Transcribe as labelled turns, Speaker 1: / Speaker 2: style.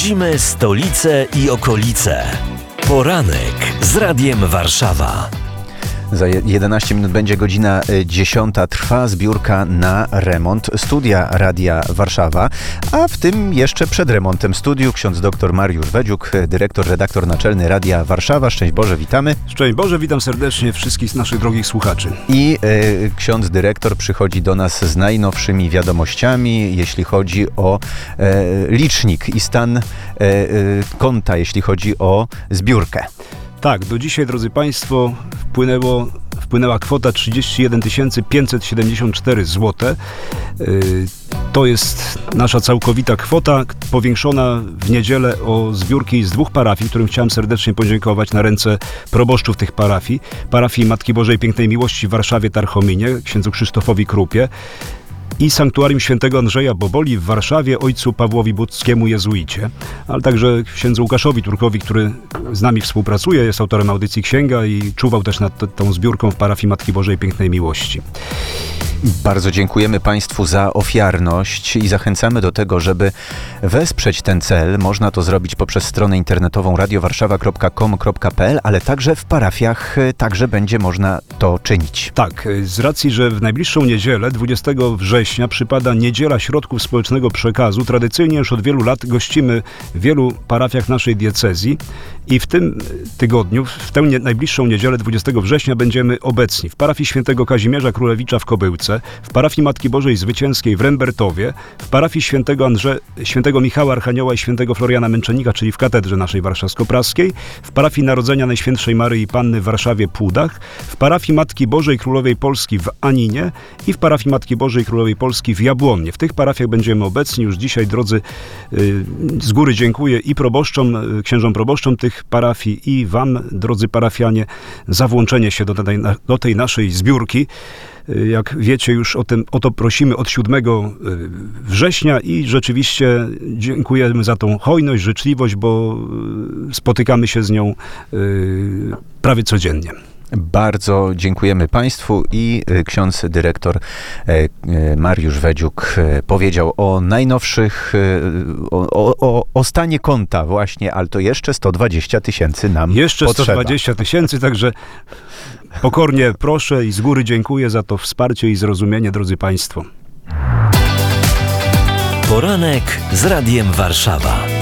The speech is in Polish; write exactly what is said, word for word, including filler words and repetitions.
Speaker 1: Śledzimy stolicę i okolice. Poranek z Radiem Warszawa.
Speaker 2: Za jedenaście minut będzie godzina dziesiąta. Trwa zbiórka na remont studia Radia Warszawa, a w tym jeszcze przed remontem studiu ksiądz dr Mariusz Wedziuk, dyrektor, redaktor naczelny Radia Warszawa. Szczęść Boże, witamy.
Speaker 3: Szczęść Boże, witam serdecznie wszystkich naszych drogich słuchaczy.
Speaker 2: I e, ksiądz dyrektor przychodzi do nas z najnowszymi wiadomościami, jeśli chodzi o e, licznik i stan e, e, konta, jeśli chodzi o zbiórkę.
Speaker 3: Tak, do dzisiaj, drodzy Państwo, wpłynęło, wpłynęła kwota trzydzieści jeden tysięcy pięćset siedemdziesiąt cztery złote. Yy, to jest nasza całkowita kwota, powiększona w niedzielę o zbiórki z dwóch parafii, którym chciałem serdecznie podziękować na ręce proboszczów tych parafii. Parafii Matki Bożej Pięknej Miłości w Warszawie Tarchominie, księdzu Krzysztofowi Krupie, i Sanktuarium Świętego Andrzeja Boboli w Warszawie ojcu Pawłowi Budzkiemu jezuicie, ale także księdzu Łukaszowi Turkowi, który z nami współpracuje, jest autorem audycji Księga i czuwał też nad t- tą zbiórką w parafii Matki Bożej Pięknej Miłości.
Speaker 2: Bardzo dziękujemy Państwu za ofiarność i zachęcamy do tego, żeby wesprzeć ten cel. Można to zrobić poprzez stronę internetową radio warszawa kropka com kropka p l, ale także w parafiach także będzie można to czynić.
Speaker 3: Tak, z racji, że w najbliższą niedzielę, dwudziestego września, przypada Niedziela Środków Społecznego Przekazu. Tradycyjnie już od wielu lat gościmy w wielu parafiach naszej diecezji i w tym tygodniu, w tę nie, najbliższą niedzielę, dwudziestego września, będziemy obecni w parafii Świętego Kazimierza Królewicza w Kobyłce, w parafii Matki Bożej Zwycięskiej w Rembertowie, w parafii Świętego, Andrze... Świętego Michała Archanioła i Świętego Floriana Męczennika, czyli w katedrze naszej warszawsko-praskiej, w parafii Narodzenia Najświętszej Maryi Panny w Warszawie Płudach, w parafii Matki Bożej Królowej Polski w Aninie i w parafii Matki Bożej Królowej Polski w Jabłonnie. W tych parafiach będziemy obecni już dzisiaj, drodzy. Z góry dziękuję i proboszczom, księżom proboszczom tych parafii i wam, drodzy parafianie, za włączenie się do tej, do tej naszej zbiórki. Jak wiecie, już o, tym, o to prosimy od siódmego września i rzeczywiście dziękujemy za tą hojność, życzliwość, bo spotykamy się z nią prawie codziennie.
Speaker 2: Bardzo dziękujemy Państwu i ksiądz dyrektor Mariusz Wedziuk powiedział o najnowszych, o, o, o stanie konta właśnie, ale to jeszcze sto dwadzieścia tysięcy nam
Speaker 3: Jeszcze
Speaker 2: potrzeba.
Speaker 3: sto dwadzieścia tysięcy, także pokornie proszę i z góry dziękuję za to wsparcie i zrozumienie, drodzy Państwo.
Speaker 1: Poranek z Radiem Warszawa.